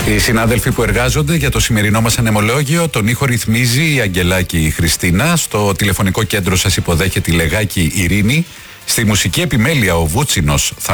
Οι συνάδελφοι που εργάζονται για το σημερινό μας ανεμολόγιο, τον ήχο ρυθμίζει η Αγγελάκη Χριστίνα. Στο τηλεφωνικό κέντρο σας υποδέχεται η Λεγάκη Ειρήνη. Στη μουσική επιμέλεια ο Βούτσινος